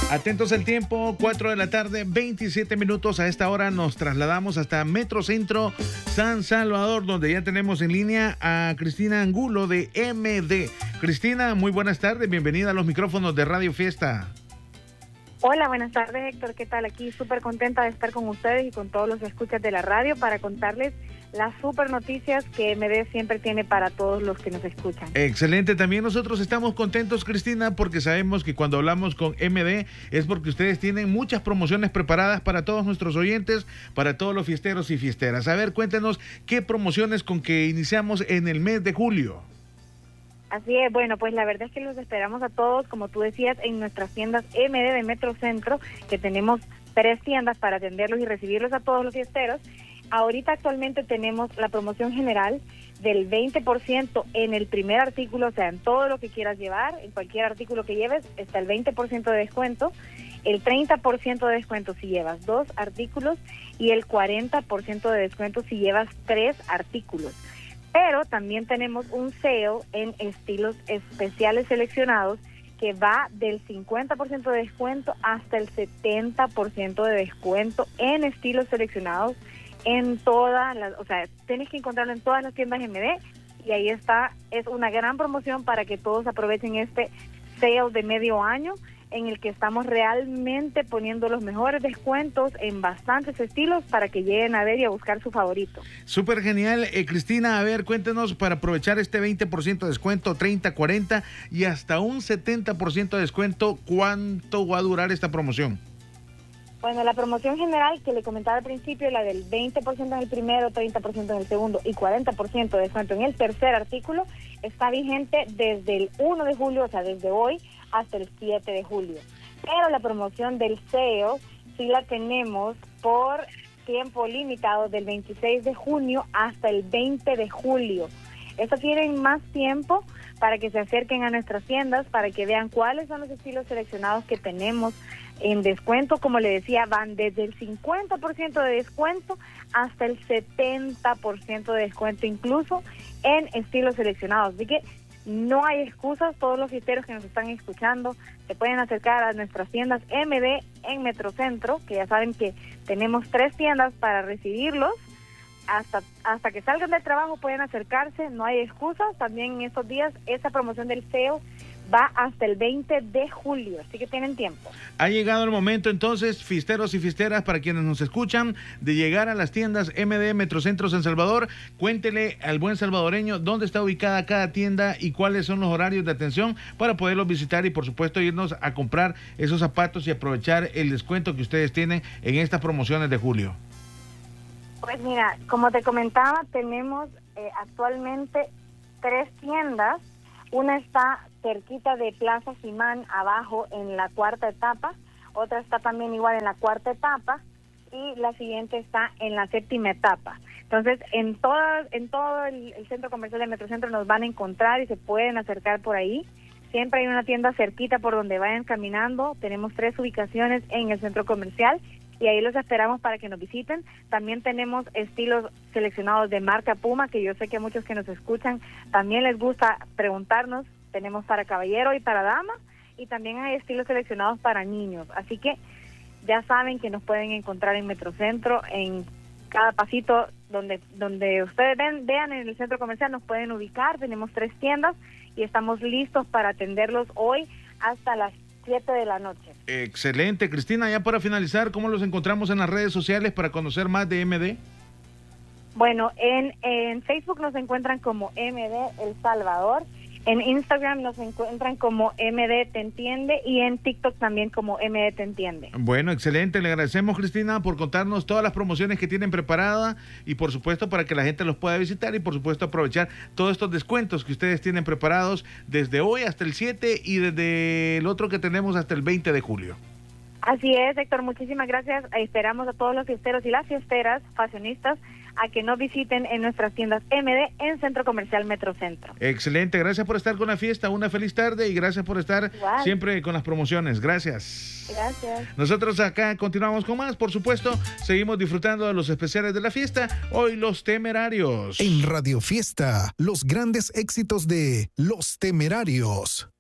Atentos al tiempo, 4 de la tarde, 27 minutos. A esta hora nos trasladamos hasta Metrocentro San Salvador, donde ya tenemos en línea a Cristina Angulo de MD. Cristina, muy buenas tardes, bienvenida a los micrófonos de Radio Fiesta. Hola, buenas tardes, Héctor. ¿Qué tal? Aquí súper contenta de estar con ustedes y con todos los escuchas de la radio para contarles las super noticias que MD siempre tiene para todos los que nos escuchan. Excelente, también nosotros estamos contentos, Cristina, porque sabemos que cuando hablamos con MD es porque ustedes tienen muchas promociones preparadas para todos nuestros oyentes, para todos los fiesteros y fiesteras. A ver, cuéntenos qué promociones con que iniciamos en el mes de julio. Así es, bueno, pues la verdad es que los esperamos a todos, como tú decías, en nuestras tiendas MD de Metrocentro, que tenemos 3 tiendas para atenderlos y recibirlos a todos los fiesteros. Ahorita actualmente tenemos la promoción general del 20% en el primer artículo, o sea, en todo lo que quieras llevar, en cualquier artículo que lleves, está el 20% de descuento, el 30% de descuento si llevas 2 artículos y el 40% de descuento si llevas 3 artículos. Pero también tenemos un sale en estilos especiales seleccionados que va del 50% de descuento hasta el 70% de descuento en estilos seleccionados en todas las, o sea, tienes que encontrarlo en todas las tiendas MD y ahí está, es una gran promoción para que todos aprovechen este sale de medio año en el que estamos realmente poniendo los mejores descuentos en bastantes estilos para que lleguen a ver y a buscar su favorito. Súper genial, Cristina, a ver, cuéntenos para aprovechar este 20% de descuento, 30, 40 y hasta un 70% de descuento, ¿cuánto va a durar esta promoción? Bueno, la promoción general que le comentaba al principio, la del 20% en el primero, 30% en el segundo y 40% de descuento en el tercer artículo, está vigente desde el 1 de julio, o sea, desde hoy hasta el 7 de julio. Pero la promoción del sale sí la tenemos por tiempo limitado del 26 de junio hasta el 20 de julio. Esto tienen más tiempo para que se acerquen a nuestras tiendas, para que vean cuáles son los estilos seleccionados que tenemos en descuento. Como le decía, van desde el 50% de descuento hasta el 70% de descuento, incluso en estilos seleccionados. Así que no hay excusas, todos los fiesteros que nos están escuchando se pueden acercar a nuestras tiendas MD en Metrocentro, que ya saben que tenemos 3 tiendas para recibirlos. Hasta que salgan del trabajo pueden acercarse, no hay excusas. También en estos días esa promoción del SEO va hasta el 20 de julio, así que tienen tiempo. Ha llegado el momento entonces, fiesteros y fiesteras, para quienes nos escuchan, de llegar a las tiendas MD Metrocentro San Salvador. Cuéntele al buen salvadoreño dónde está ubicada cada tienda y cuáles son los horarios de atención para poderlos visitar y por supuesto irnos a comprar esos zapatos y aprovechar el descuento que ustedes tienen en estas promociones de julio. Pues mira, como te comentaba, tenemos actualmente 3 tiendas. Una está cerquita de Plaza Simán, abajo en la 4ª etapa. Otra está también igual en la 4ª etapa. Y la siguiente está en la 7ª etapa. Entonces, en todo el centro comercial de Metrocentro nos van a encontrar y se pueden acercar por ahí. Siempre hay una tienda cerquita por donde vayan caminando. Tenemos 3 ubicaciones en el centro comercial y ahí los esperamos para que nos visiten. También tenemos estilos seleccionados de marca Puma, que yo sé que a muchos que nos escuchan también les gusta preguntarnos. Tenemos para caballero y para dama, y también hay estilos seleccionados para niños. Así que ya saben que nos pueden encontrar en Metrocentro, en cada pasito donde ustedes vean en el centro comercial nos pueden ubicar. Tenemos 3 tiendas y estamos listos para atenderlos hoy hasta las 7 de la noche. Excelente, Cristina. Ya para finalizar, ¿cómo los encontramos en las redes sociales para conocer más de MD? Bueno, en Facebook nos encuentran como MD El Salvador. En Instagram nos encuentran como MD Te Entiende y en TikTok también como MD Te Entiende. Bueno, excelente. Le agradecemos, Cristina, por contarnos todas las promociones que tienen preparadas y por supuesto para que la gente los pueda visitar y por supuesto aprovechar todos estos descuentos que ustedes tienen preparados desde hoy hasta el 7 y desde el otro que tenemos hasta el 20 de julio. Así es, Héctor, muchísimas gracias. Esperamos a todos los fiesteros y las fiesteras, fashionistas, a que nos visiten en nuestras tiendas MD en Centro Comercial Metrocentro. Excelente, gracias por estar con la fiesta, una feliz tarde y gracias por estar Igual. Siempre con las promociones. Gracias. Gracias. Nosotros acá continuamos con más, por supuesto, seguimos disfrutando de los especiales de la fiesta, hoy Los Temerarios. En Radio Fiesta, los grandes éxitos de Los Temerarios.